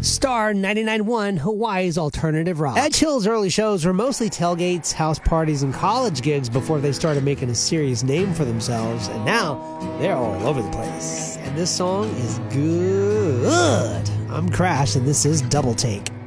Star 99.1, Hawaii's alternative rock. Edge Hill's early shows were mostly tailgates, house parties, and college gigs before they started making a serious name for themselves, and now they're all over the place. And this song is good. I'm Crash, and this is Double Take.